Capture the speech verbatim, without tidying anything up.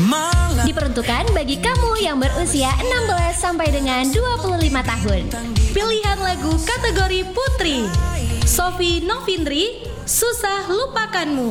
Diperuntukkan bagi kamu yang berusia enam belas sampai dengan dua puluh lima tahun. Pilihan lagu kategori Putri, Sofi Novindri, Susah Lupakanmu.